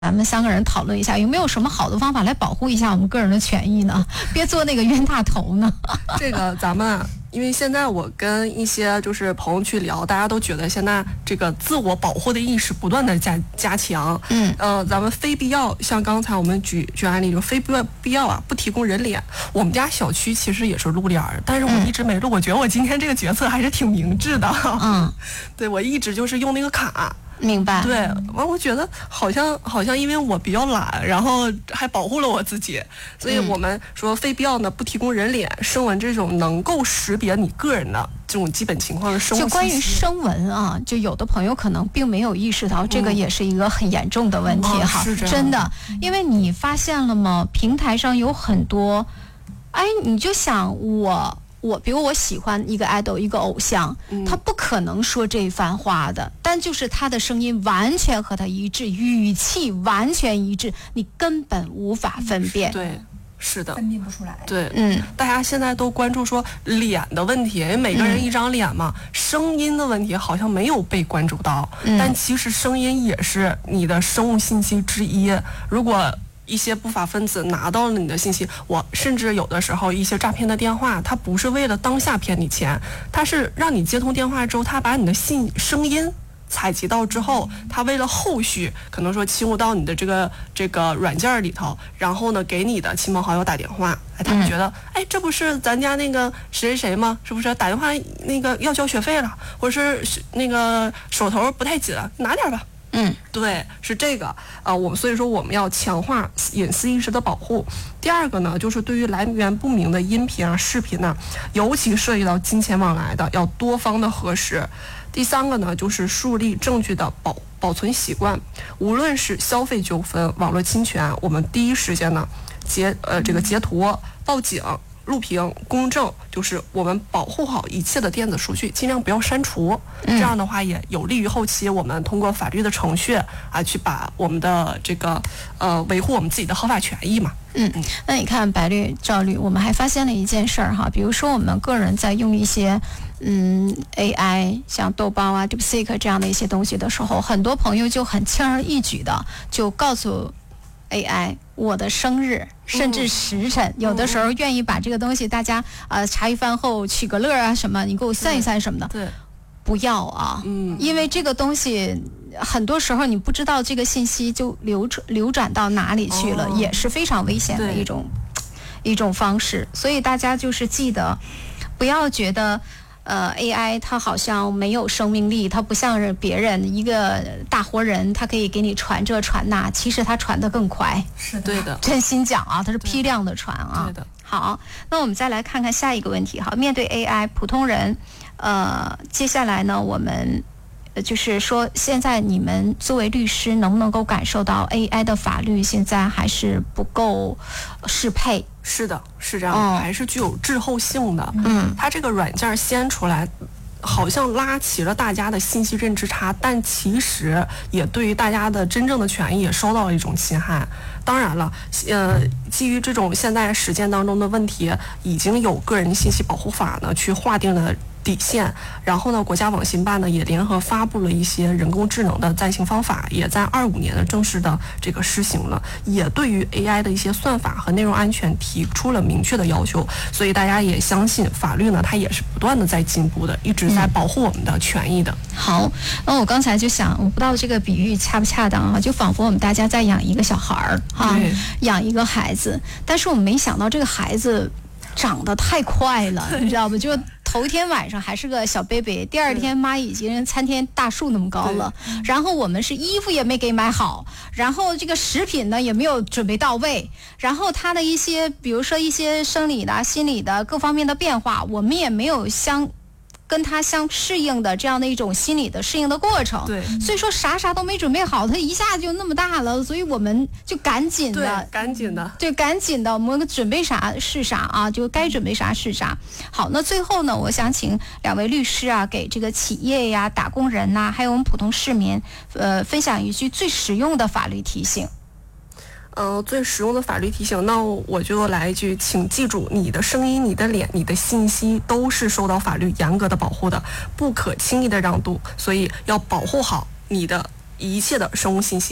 咱们3个人讨论一下，有没有什么好的方法来保护一下我们个人的权益呢？别做那个冤大头呢。 这个咱们因为现在我跟一些就是朋友去聊，大家都觉得现在这个自我保护的意识不断的加强。咱们非必要，像刚才我们举案例，就非必要啊，不提供人脸。我们家小区其实也是露脸，但是我一直没录。我觉得我今天这个决策还是挺明智的。对，我一直就是用那个卡。 明白。 对，完我觉得好像因为我比较懒，然后还保护了我自己，所以我们说非必要呢不提供人脸、声纹这种能够识别你个人的这种基本情况的生物信息。 就关于声纹啊，就有的朋友可能并没有意识到，这个也是一个很严重的问题哈。真的，因为你发现了吗？平台上有很多，你就想比如我喜欢一个 idol 一个偶像，他不可能说这番话的，但就是他的声音完全和他一致，语气完全一致，你根本无法分辨。 对，是的， 分辨不出来。 对，大家现在都关注说脸的问题，因为每个人一张脸嘛，声音的问题好像没有被关注到，但其实声音也是你的生物信息之一。如果一些不法分子拿到了你的信息，我甚至有的时候一些诈骗的电话，他不是为了当下骗你钱，他是让你接通电话之后，他把你的声音采集到之后，他为了后续可能说侵入到你的这个软件里头，然后呢给你的亲朋好友打电话，他们觉得这不是咱家那个谁谁谁吗？是不是打电话那个要交学费了，或者是那个手头不太紧了，拿点吧。对，是这个所以说我们要强化隐私意识的保护。第二个呢，就是对于来源不明的音频视频尤其涉及到金钱往来的，要多方的核实。第三个呢，就是树立证据的保存习惯。无论是消费纠纷、网络侵权，我们第一时间呢截图、报警、录屏、公证，就是我们保护好一切的电子数据，尽量不要删除。这样的话也有利于后期我们通过法律的程序去把我们的这个维护我们自己的合法权益嘛。 那你看白绿赵绿，我们还发现了一件事儿哈，比如说我们个人在用一些AI 像豆包DeepSeek 这样的一些东西的时候，很多朋友就很轻而易举的就告诉AI 我的生日甚至时辰，有的时候愿意把这个东西大家茶余饭后取个乐什么，你给我算一算什么的。 对， 不要因为这个东西很多时候你不知道这个信息就流转到哪里去了，也是非常危险的一种方式。所以大家就是记得不要觉得AI 它好像没有生命力，它不像是别人一个大活人，它可以给你传这传那，其实它传得更快。 是的， 对的， 真心讲它是批量的传对的。 好，那我们再来看看下一个问题。好，面对 AI 普通人，接下来呢，我们就是说，现在你们作为律师，能不能够感受到 AI 的法律现在还是不够适配？ 是的，是这样，还是具有滞后性的。它这个软件先出来，好像拉齐了大家的信息认知差，但其实也对于大家的真正的权益也受到了一种侵害。当然了，基于这种现在实践当中的问题，已经有个人信息保护法呢去划定了底线，然后呢，国家网信办呢也联合发布了一些人工智能的暂行方法，也在25年的正式的这个施行了，也对于 AI 的一些算法和内容安全提出了明确的要求，所以大家也相信法律呢，它也是不断的在进步的，一直在保护我们的权益的。 好，那我刚才就想，我不知道这个比喻恰不恰当就仿佛我们大家在养一个小孩儿养一个孩子，但是我们没想到这个孩子长得太快了，你知道不？就头一天晚上还是个小 baby， 第二天妈已经参天大树那么高了，然后我们是衣服也没给买好，然后这个食品呢也没有准备到位，然后他的一些比如说一些生理的心理的各方面的变化，我们也没有跟他相适应的这样的一种心理的适应的过程。 对， 所以说啥都没准备好，他一下就那么大了，所以我们就赶紧的，我们准备啥是啥就该准备啥是啥。好，那最后呢，我想请2位律师给这个企业呀、打工人呐，还有我们普通市民，分享一句最实用的法律提醒。 最实用的法律提醒，那我就来一句，请记住，你的声音、你的脸、你的信息都是受到法律严格的保护的，不可轻易的让渡，所以要保护好你的一切的生物信息。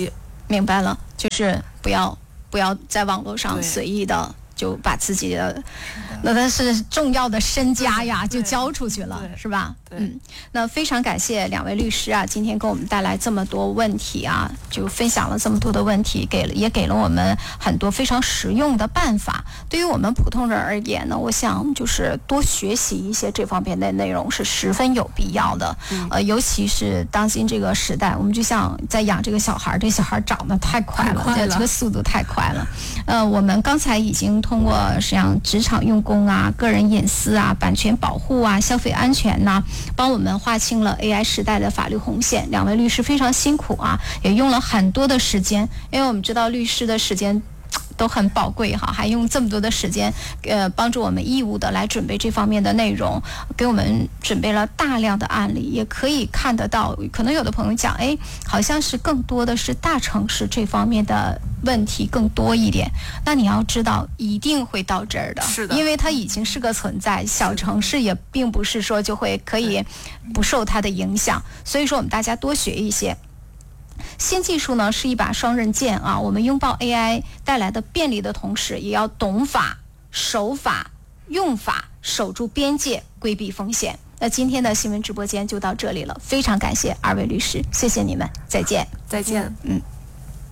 明白了，就是不要在网络上随意的就把自己的那是重要的身家呀，就交出去了，是吧？那非常感谢两位律师啊，今天给我们带来这么多问题啊，就分享了这么多的问题，也给了我们很多非常实用的办法。对于我们普通人而言呢，我想就是多学习一些这方面的内容是十分有必要的。尤其是当今这个时代，我们就像在养这个小孩，这小孩长得太快了，这个速度太快了。我们刚才已经通过像职场用工啊、个人隐私啊、版权保护啊、消费安全呐，帮我们划清了 AI 时代的法律红线。两位律师非常辛苦啊，也用了很多的时间，因为我们知道律师的时间都很宝贵哈，还用这么多的时间，帮助我们义务的来准备这方面的内容，给我们准备了大量的案例，也可以看得到。可能有的朋友讲，好像是更多的是大城市这方面的问题更多一点。那你要知道，一定会到这儿的， 是的， 因为它已经是个存在，小城市也并不是说就会可以不受它的影响。所以说，我们大家多学一些。新技术呢是一把双刃剑啊，我们拥抱 AI 带来的便利的同时，也要懂法、守法、用法，守住边界，规避风险。那今天的新闻直播间就到这里了，非常感谢二位律师，谢谢你们，再见。 再见。